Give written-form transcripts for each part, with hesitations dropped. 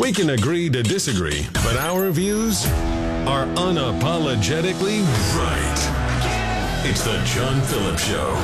We can agree to disagree, but our views are unapologetically right. It's the John Phillips Show.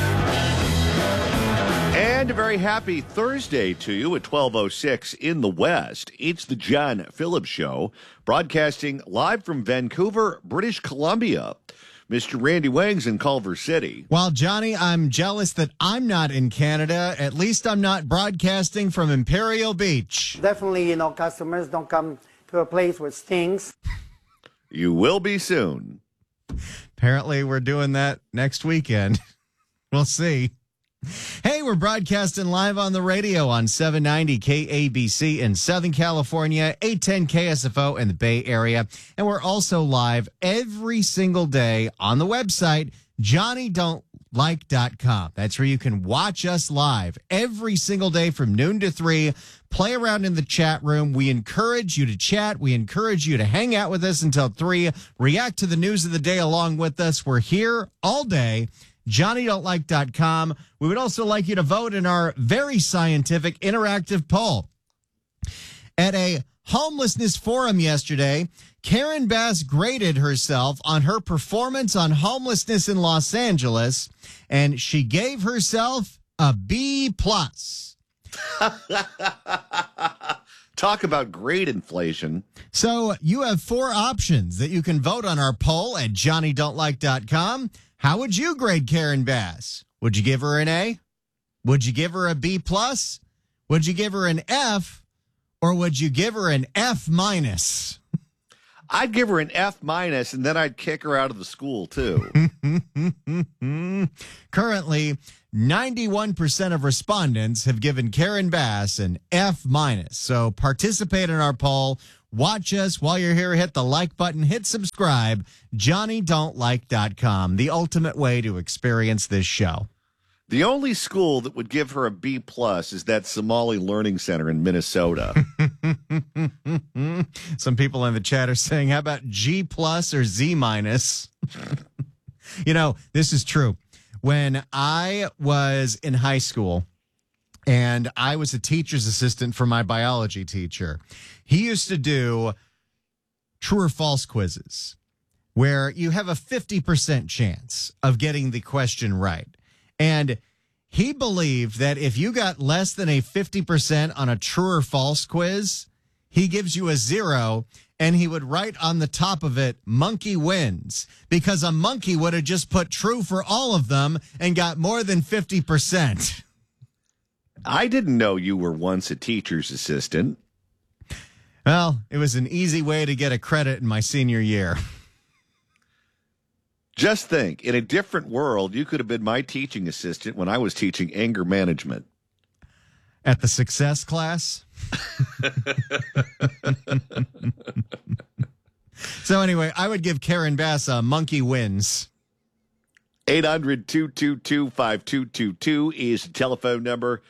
And a very happy Thursday to you at 12:06 in the West. It's the John Phillips Show, broadcasting live from Vancouver, British Columbia. Mr. Randy Wang's in Culver City. Well, Johnny, I'm jealous that I'm not in Canada. At least I'm not broadcasting from Imperial Beach. Definitely, customers don't come to a place with stinks. You will be soon. Apparently, we're doing that next weekend. We'll see. Hey, we're broadcasting live on the radio on 790 KABC in Southern California, 810 KSFO in the Bay Area. And we're also live every single day on the website, JohnnyDon'tLike.com. That's where you can watch us live every single day from noon to 3. Play around in the chat room. We encourage you to chat. We encourage you to hang out with us until 3. React to the news of the day along with us. We're here all day. JohnnyDon'tLike.com. We would also like you to vote in our very scientific interactive poll. At a homelessness forum yesterday, Karen Bass graded herself on her performance on homelessness in Los Angeles, and she gave herself a B+. Talk about grade inflation. So you have 4 options that you can vote on our poll at JohnnyDon'tLike.com. How would you grade Karen Bass? Would you give her an A? Would you give her a B+? Would you give her an F? Or would you give her an F-? I'd give her an F-, and then I'd kick her out of the school, too. Currently, 91% of respondents have given Karen Bass an F-. So participate in our poll. Watch us while you're here. Hit the like button. Hit subscribe. JohnnyDon'tLike.com. The ultimate way to experience this show. The only school that would give her a B+ is that Somali Learning Center in Minnesota. Some people in the chat are saying, how about G+ or Z-? This is true. When I was in high school, and I was a teacher's assistant for my biology teacher, he used to do true or false quizzes where you have a 50% chance of getting the question right. And he believed that if you got less than a 50% on a true or false quiz, he gives you a 0, and he would write on the top of it, monkey wins, because a monkey would have just put true for all of them and got more than 50%. I didn't know you were once a teacher's assistant. Well, it was an easy way to get a credit in my senior year. Just think, in a different world, you could have been my teaching assistant when I was teaching anger management. At the success class? So anyway, I would give Karen Bass a monkey wins. 800-222-5222 is the telephone number.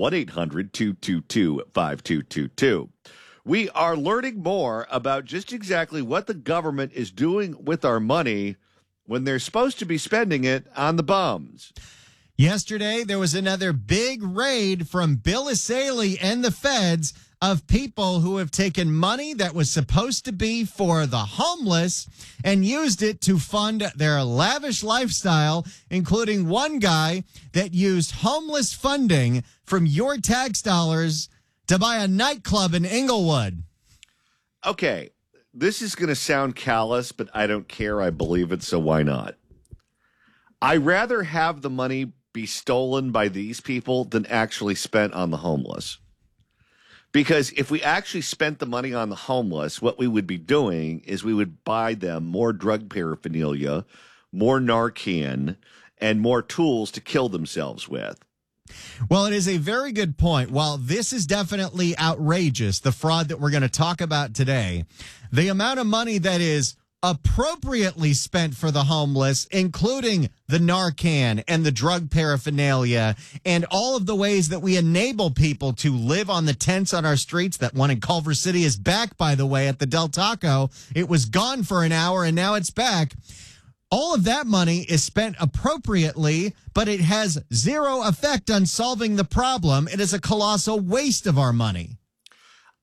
1-800-222-5222. We are learning more about just exactly what the government is doing with our money when they're supposed to be spending it on the bums. Yesterday, there was another big raid from Bill Essayli and the feds of people who have taken money that was supposed to be for the homeless and used it to fund their lavish lifestyle, including one guy that used homeless funding from your tax dollars to buy a nightclub in Inglewood. Okay, this is going to sound callous, but I don't care. I believe it, so why not? I'd rather have the money be stolen by these people than actually spent on the homeless. Because if we actually spent the money on the homeless, what we would be doing is we would buy them more drug paraphernalia, more Narcan, and more tools to kill themselves with. Well, it is a very good point. While this is definitely outrageous, the fraud that we're going to talk about today, the amount of money that is appropriately spent for the homeless, including the Narcan and the drug paraphernalia and all of the ways that we enable people to live on the tents on our streets. That one in Culver City is back, by the way, at the Del Taco. It was gone for an hour and now it's back. All of that money is spent appropriately, but it has zero effect on solving the problem. It is a colossal waste of our money.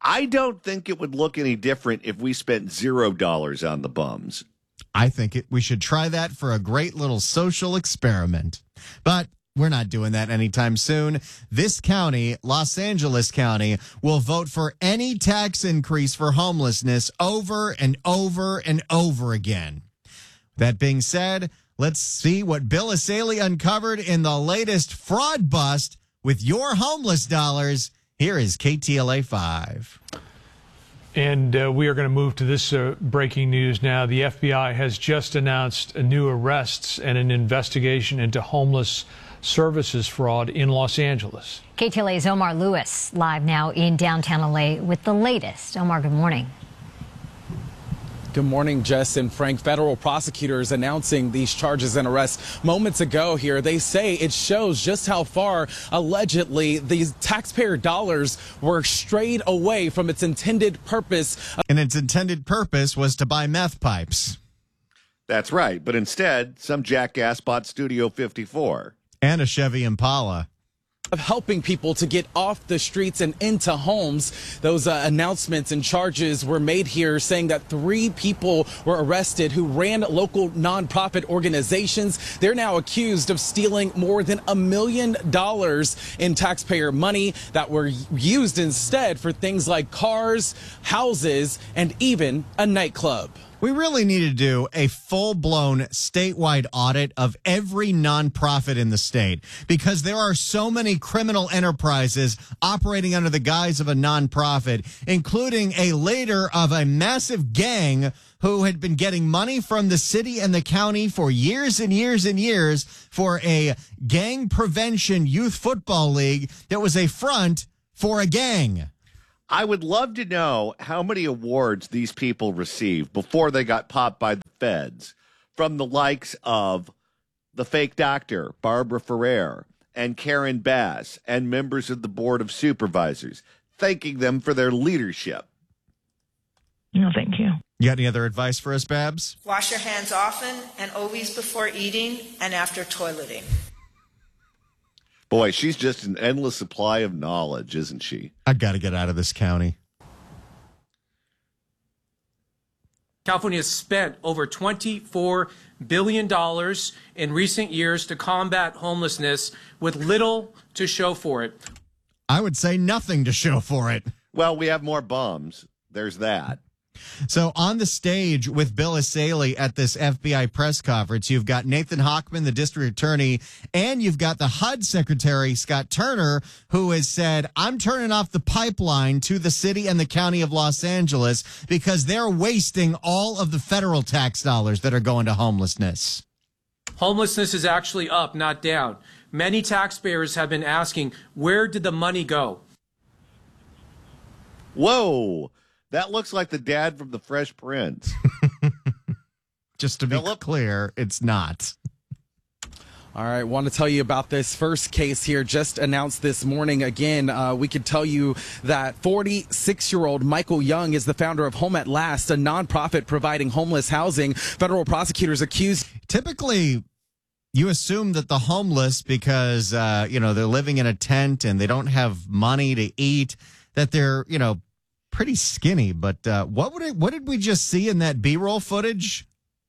I don't think it would look any different if we spent $0 on the bums. I think we should try that for a great little social experiment. But we're not doing that anytime soon. This county, Los Angeles County, will vote for any tax increase for homelessness over and over and over again. That being said, let's see what Bill Asaley uncovered in the latest fraud bust with your homeless dollars. Here is KTLA 5. And we are going to move to this breaking news now. The FBI has just announced new arrests and an investigation into homeless services fraud in Los Angeles. KTLA's Omar Lewis live now in downtown LA with the latest. Omar, good morning. Good morning, Jess and Frank. Federal prosecutors announcing these charges and arrests moments ago here. They say it shows just how far, allegedly, these taxpayer dollars were strayed away from its intended purpose. And its intended purpose was to buy meth pipes. That's right. But instead, some jackass bought Studio 54. And a Chevy Impala. Of helping people to get off the streets and into homes. Those announcements and charges were made here saying that 3 people were arrested who ran local nonprofit organizations. They're now accused of stealing more than $1 million in taxpayer money that were used instead for things like cars, houses, and even a nightclub. We really need to do a full-blown statewide audit of every nonprofit in the state because there are so many criminal enterprises operating under the guise of a nonprofit, including a leader of a massive gang who had been getting money from the city and the county for years and years and years for a gang prevention youth football league that was a front for a gang. I would love to know how many awards these people received before they got popped by the feds from the likes of the fake doctor, Barbara Ferrer, and Karen Bass, and members of the Board of Supervisors, thanking them for their leadership. No, thank you. You got any other advice for us, Babs? Wash your hands often and always before eating and after toileting. Boy, she's just an endless supply of knowledge, isn't she? I got to get out of this county. California has spent over $24 billion in recent years to combat homelessness with little to show for it. I would say nothing to show for it. Well, we have more bums. There's that. So on the stage with Bill Asaley at this FBI press conference, you've got Nathan Hochman, the district attorney, and you've got the HUD secretary, Scott Turner, who has said, I'm turning off the pipeline to the city and the county of Los Angeles because they're wasting all of the federal tax dollars that are going to homelessness. Homelessness is actually up, not down. Many taxpayers have been asking, where did the money go? Whoa. That looks like the dad from the Fresh Prince. Just to be clear, it's not. All right, want to tell you about this first case here, just announced this morning. Again, we could tell you that 46-year-old Michael Young is the founder of Home at Last, a nonprofit providing homeless housing. Federal prosecutors accused. Typically, you assume that the homeless, because, they're living in a tent and they don't have money to eat, that they're, pretty skinny. But what did we just see in that B-roll footage?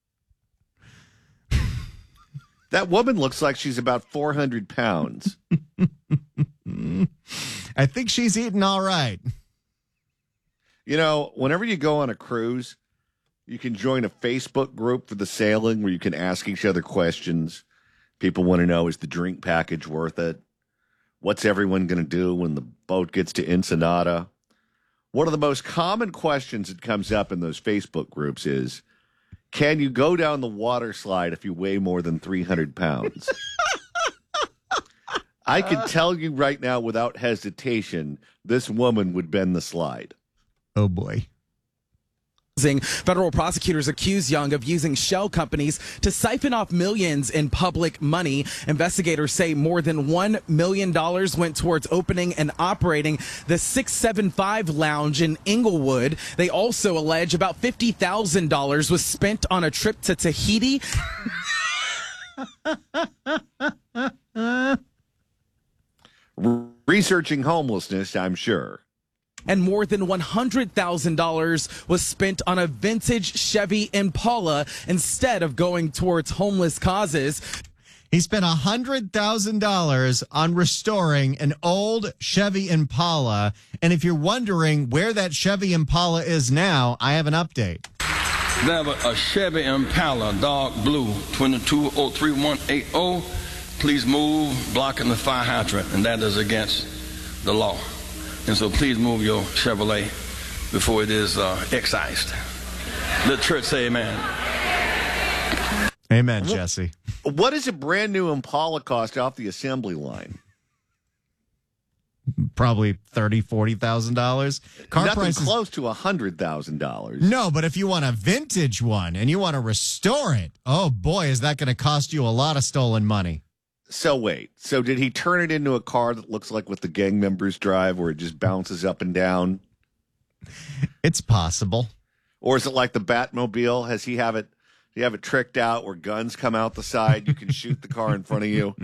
That woman looks like she's about 400 pounds. I think she's eating all right. Whenever you go on a cruise, you can join a Facebook group for the sailing where you can ask each other questions. People want to know, is the drink package worth it? What's everyone going to do when the boat gets to Ensenada? One of the most common questions that comes up in those Facebook groups is, can you go down the water slide if you weigh more than 300 pounds? I can tell you right now without hesitation, this woman would bend the slide. Oh, boy. Federal prosecutors accuse Young of using shell companies to siphon off millions in public money. Investigators say more than $1 million went towards opening and operating the 675 Lounge in Inglewood. They also allege about $50,000 was spent on a trip to Tahiti. Researching homelessness, I'm sure. And more than $100,000 was spent on a vintage Chevy Impala instead of going towards homeless causes. He spent $100,000 on restoring an old Chevy Impala. And if you're wondering where that Chevy Impala is now, I have an update. They have a Chevy Impala, dark blue, 2203180. Please move, blocking the fire hydrant, and that is against the law. And so please move your Chevrolet before it is excised. Let the church say amen. Amen, Jesse. What does a brand new Impala cost off the assembly line? Probably $30,000, $40,000. Nothing prices close to $100,000. No, but if you want a vintage one and you want to restore it, oh boy, is that going to cost you a lot of stolen money. So wait, so did he turn it into a car that looks like what the gang members drive, where it just bounces up and down? It's possible. Or is it like the Batmobile? Has he have it? Do you have it tricked out where guns come out the side? You can shoot the car in front of you.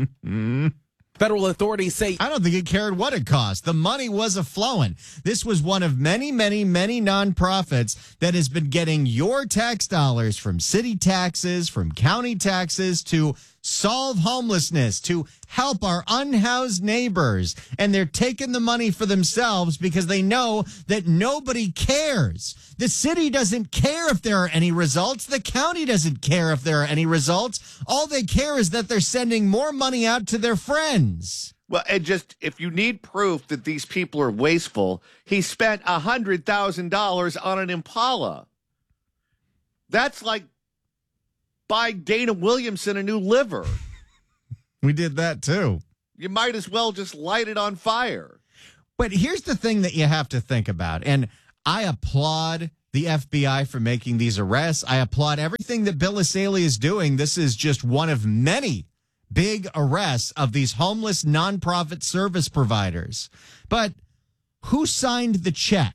Federal authorities say I don't think he cared what it cost. The money was a-flowing. This was one of many, many, many nonprofits that has been getting your tax dollars from city taxes, from county taxes, to solve homelessness, to help our unhoused neighbors. And they're taking the money for themselves because they know that nobody cares. The city doesn't care if there are any results. The county doesn't care if there are any results. All they care is that they're sending more money out to their friends. Well, and just if you need proof that these people are wasteful, he spent $100,000 on an Impala. That's like buy Dana Williamson a new liver. We did that too. You might as well just light it on fire. But here's the thing that you have to think about. And I applaud the FBI for making these arrests. I applaud everything that Bill Essayli is doing. This is just one of many big arrests of these homeless nonprofit service providers. But who signed the check?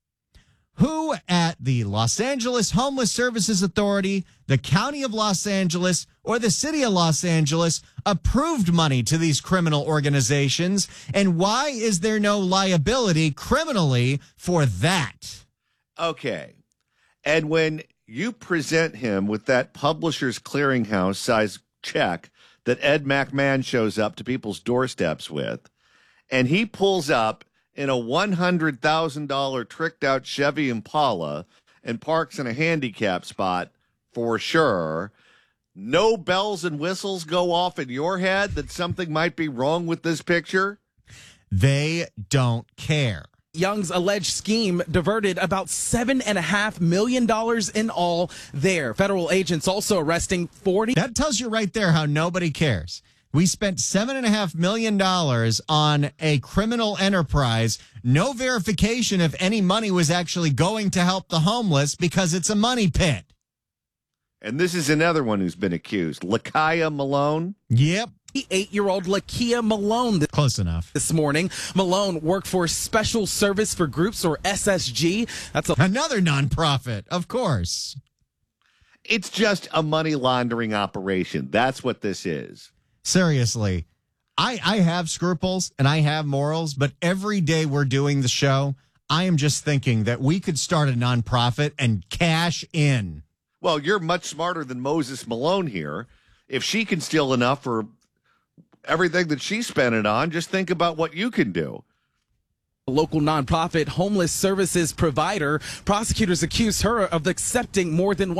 Who at the Los Angeles Homeless Services Authority, the County of Los Angeles, or the City of Los Angeles approved money to these criminal organizations? And why is there no liability criminally for that? Okay. And when you present him with that Publishers Clearinghouse size check that Ed McMahon shows up to people's doorsteps with, and he pulls up in a $100,000 tricked out Chevy Impala and parks in a handicap spot for sure, no bells and whistles go off in your head that something might be wrong with this picture? They don't care. Young's alleged scheme diverted about $7.5 million in all there. Federal agents also arresting 40. That tells you right there how nobody cares. We spent $7.5 million on a criminal enterprise. No verification if any money was actually going to help the homeless because it's a money pit. And this is another one who's been accused. Lakia Malone. Yep. 8-year-old Lakia Malone. Close enough. This morning, Malone worked for Special Service for Groups, or SSG. That's another nonprofit, of course. It's just a money laundering operation. That's what this is. Seriously, I have scruples and I have morals, but every day we're doing the show, I am just thinking that we could start a nonprofit and cash in. Well, you're much smarter than Moses Malone here. If she can steal enough for everything that she spent it on, just think about what you can do. A local nonprofit homeless services provider. Prosecutors accused her of accepting more than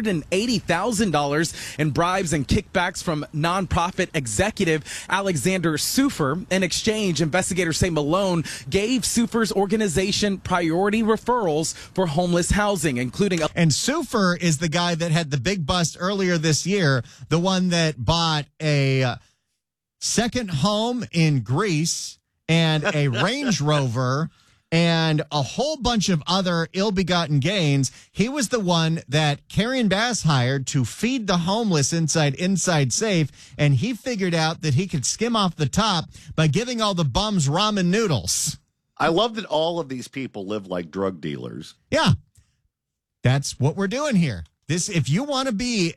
$180,000 in bribes and kickbacks from nonprofit executive Alexander Sufer. In exchange, investigators say Malone gave Sufer's organization priority referrals for homeless housing, including... And Sufer is the guy that had the big bust earlier this year, the one that bought a second home in Greece and a Range Rover and a whole bunch of other ill-begotten gains. He was the one that Karen Bass hired to feed the homeless inside Safe, and he figured out that he could skim off the top by giving all the bums ramen noodles. I love that all of these people live like drug dealers. Yeah, that's what we're doing here. If you want to be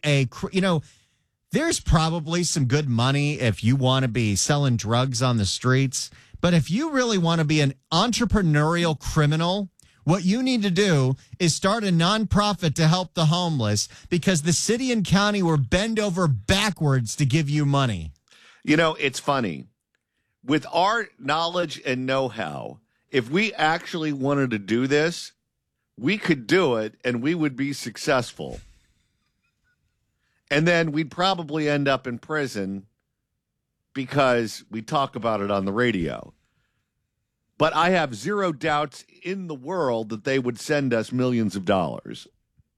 there's probably some good money if you want to be selling drugs on the streets, But if you really want to be an entrepreneurial criminal, what you need to do is start a nonprofit to help the homeless, because the city and county will bend over backwards to give you money. You know, it's funny. With our knowledge and know-how, if we actually wanted to do this, we could do it and we would be successful. And then we'd probably end up in prison because we talk about it on the radio. But I have zero doubts in the world that they would send us millions of dollars.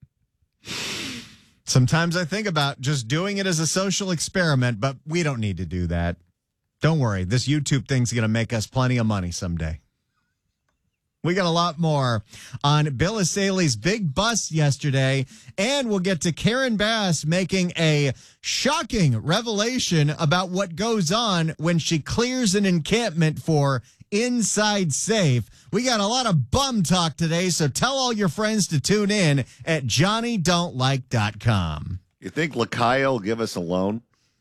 Sometimes I think about just doing it as a social experiment, but we don't need to do that. Don't worry. This YouTube thing's going to make us plenty of money someday. We got a lot more on Bill Asaley's big bust yesterday, and we'll get to Karen Bass making a shocking revelation about what goes on when she clears an encampment for Inside Safe. We got a lot of bum talk today, so tell all your friends to tune in at JohnnyDon'tLike.com. You think Lakaya will give us a loan?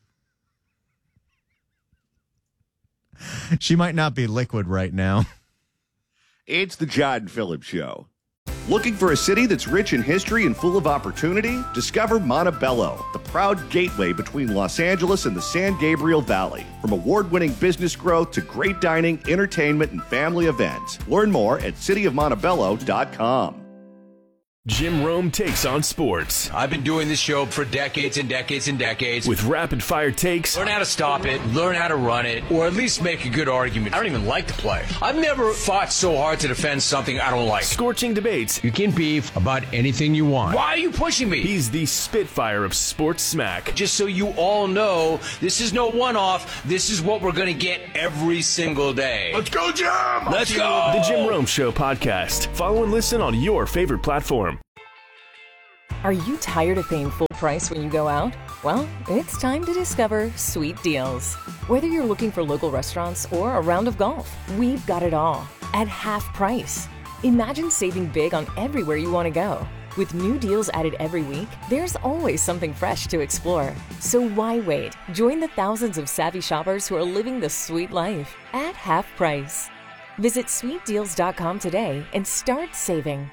She might not be liquid right now. It's the John Phillips Show. Looking for a city that's rich in history and full of opportunity? Discover Montebello, the proud gateway between Los Angeles and the San Gabriel Valley. From award-winning business growth to great dining, entertainment, and family events. Learn more at cityofmontebello.com. Jim Rome takes on sports. I've been doing this show for decades and decades and decades. With rapid-fire takes. Learn how to stop it, learn how to run it, or at least make a good argument. I don't even like the play. I've never fought so hard to defend something I don't like. Scorching debates. You can beef about anything you want. Why are you pushing me? He's the Spitfire of sports smack. Just so you all know, this is no one-off. This is what we're going to get every single day. Let's go, Jim! Let's go! The Jim Rome Show podcast. Follow and listen on your favorite platform. Are you tired of paying full price when you go out? Well, it's time to discover Sweet Deals. Whether you're looking for local restaurants or a round of golf, we've got it all at half price. Imagine saving big on everywhere you want to go. With new deals added every week, there's always something fresh to explore. So why wait? Join the thousands of savvy shoppers who are living the sweet life at half price. Visit sweetdeals.com today and start saving.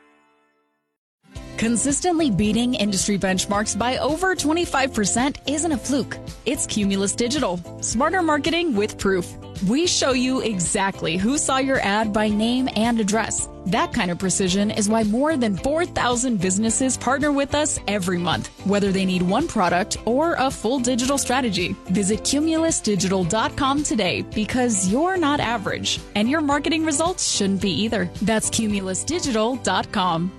Consistently beating industry benchmarks by over 25% isn't a fluke. It's Cumulus Digital. Smarter marketing with proof. We show you exactly who saw your ad by name and address. That kind of precision is why more than 4,000 businesses partner with us every month, whether they need one product or a full digital strategy. Visit cumulusdigital.com today, because you're not average, and your marketing results shouldn't be either. That's cumulusdigital.com.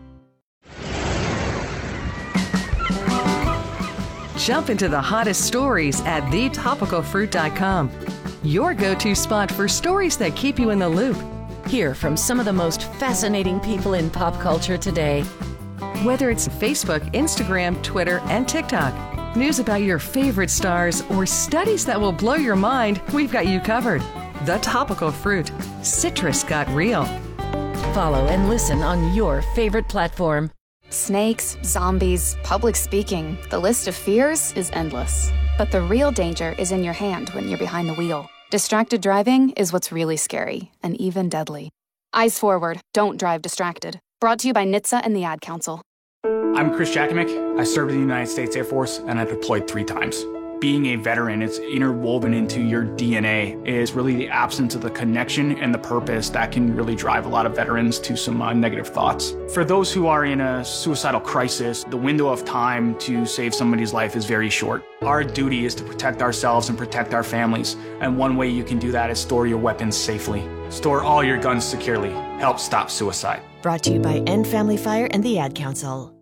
Jump into the hottest stories at thetopicalfruit.com. Your go-to spot for stories that keep you in the loop. Hear from some of the most fascinating people in pop culture today. Whether it's Facebook, Instagram, Twitter, and TikTok, news about your favorite stars, or studies that will blow your mind, we've got you covered. The Topical Fruit. Citrus got real. Follow and listen on your favorite platform. Snakes, zombies, public speaking, the list of fears is endless. But the real danger is in your hand when you're behind the wheel. Distracted driving is what's really scary and even deadly. Eyes forward, don't drive distracted. Brought to you by NHTSA and the Ad Council. I'm Chris Jakimick. I served in the United States Air Force and I deployed 3 times. Being a veteran, it's interwoven into your DNA, is really the absence of the connection and the purpose that can really drive a lot of veterans to some negative thoughts. For those who are in a suicidal crisis, the window of time to save somebody's life is very short. Our duty is to protect ourselves and protect our families, and one way you can do that is store your weapons safely. Store all your guns securely. Help stop suicide. Brought to you by End Family Fire and the Ad Council.